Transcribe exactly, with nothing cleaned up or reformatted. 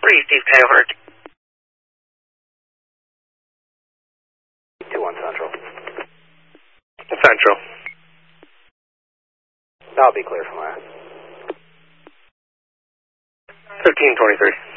Three, Steve K over. Two one Central. Central. That'll be clear from last. Fifteen twenty-three.